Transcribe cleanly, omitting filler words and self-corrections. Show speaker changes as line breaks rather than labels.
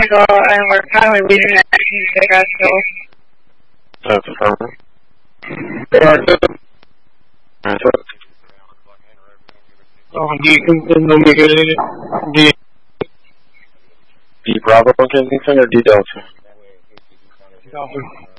vehicle, and we're probably leaving at Cigarette Hill.
That's fine. D Bravo Kensington or D Delta?
Delta.